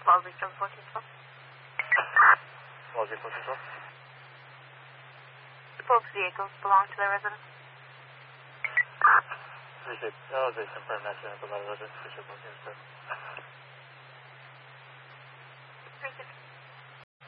Walgreens 1412. Walgreens 1412. Both vehicles belong to the residence. Appreciate. Oh, they confirmed accident about the residence. Appreciate both units, sir.